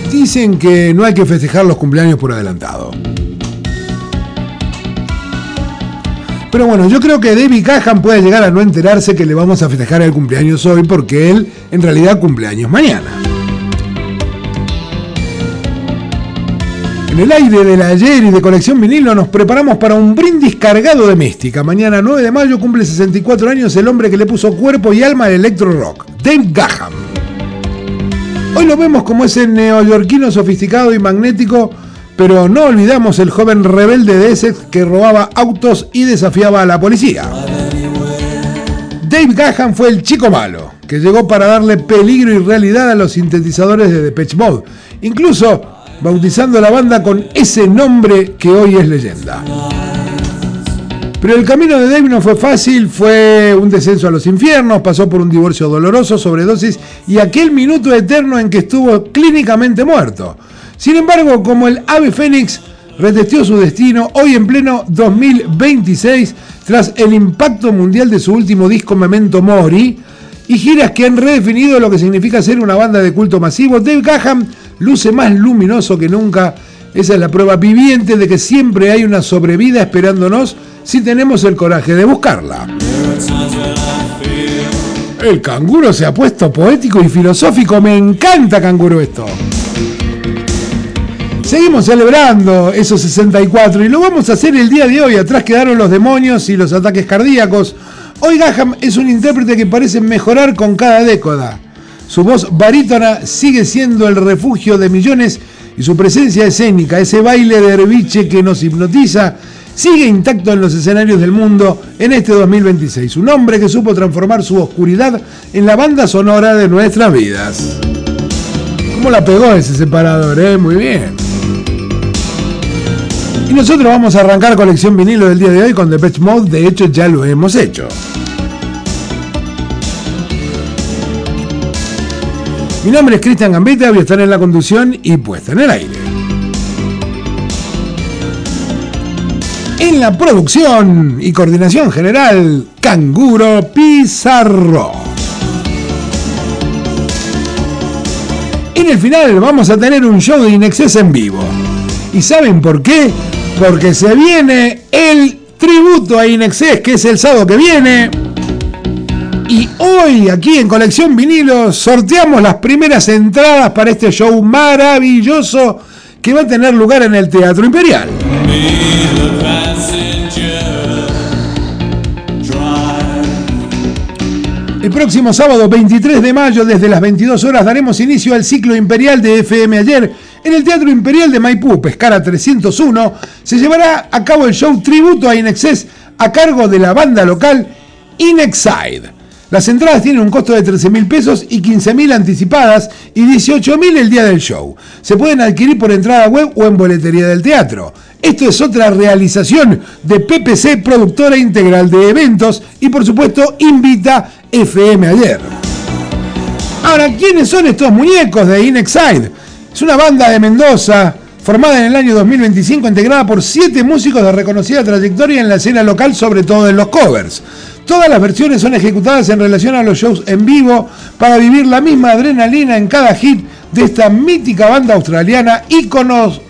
Dicen que no hay que festejar los cumpleaños por adelantado. Pero bueno, yo creo que David Gahan puede llegar a no enterarse que le vamos a festejar el cumpleaños hoy, porque él en realidad cumpleaños mañana. En el aire del ayer y de Colección Vinilo nos preparamos para un brindis cargado de mística. Mañana 9 de mayo cumple 64 años el hombre que le puso cuerpo y alma al electro rock, Dave Gahan. Hoy lo vemos como ese neoyorquino sofisticado y magnético, pero no olvidamos el joven rebelde de Essex que robaba autos y desafiaba a la policía. Dave Gahan fue el chico malo, que llegó para darle peligro y realidad a los sintetizadores de Depeche Mode, incluso bautizando la banda con ese nombre que hoy es leyenda. Pero el camino de Dave no fue fácil, fue un descenso a los infiernos, pasó por un divorcio doloroso, sobredosis y aquel minuto eterno en que estuvo clínicamente muerto. Sin embargo, como el ave fénix, retestió su destino hoy en pleno 2026 tras el impacto mundial de su último disco Memento Mori y giras que han redefinido lo que significa ser una banda de culto masivo. Dave Gahan luce más luminoso que nunca. Esa es la prueba viviente de que siempre hay una sobrevida esperándonos si tenemos el coraje de buscarla. El canguro se ha puesto poético y filosófico. Me encanta, canguro, esto. Seguimos celebrando esos 64 y lo vamos a hacer el día de hoy. Atrás quedaron los demonios y los ataques cardíacos. Hoy Gahan es un intérprete que parece mejorar con cada década. Su voz barítona sigue siendo el refugio de millones y su presencia escénica, ese baile de herbiche que nos hipnotiza, sigue intacto en los escenarios del mundo en este 2026. Un hombre que supo transformar su oscuridad en la banda sonora de nuestras vidas. ¿Cómo la pegó ese separador, Muy bien. Y nosotros vamos a arrancar Colección Vinilo del día de hoy con Depeche Mode. De hecho, ya lo hemos hecho. Mi nombre es Cristian Gambetta, voy a estar en la conducción y puesta en el aire. En la producción y coordinación general, Canguro Pizarro. En el final vamos a tener un show de INXS en vivo. ¿Y saben por qué? Porque se viene el tributo a INXS, que es el sábado que viene. Y hoy, aquí en Colección Vinilo, sorteamos las primeras entradas para este show maravilloso que va a tener lugar en el Teatro Imperial. El próximo sábado 23 de mayo, desde las 22 horas, daremos inicio al ciclo imperial de FM Ayer. En el Teatro Imperial de Maipú, Pescara 301, se llevará a cabo el show tributo a INXS a cargo de la banda local Inexide. Las entradas tienen un costo de 13.000 pesos y 15.000 anticipadas y 18.000 el día del show. Se pueden adquirir por entrada web o en boletería del teatro. Esto es otra realización de PPC, productora integral de eventos, y por supuesto invita FM Ayer. Ahora, ¿quiénes son estos muñecos de Inexide? Es una banda de Mendoza formada en el año 2025, integrada por 7 músicos de reconocida trayectoria en la escena local, sobre todo en los covers. Todas las versiones son ejecutadas en relación a los shows en vivo para vivir la misma adrenalina en cada hit de esta mítica banda australiana, íconos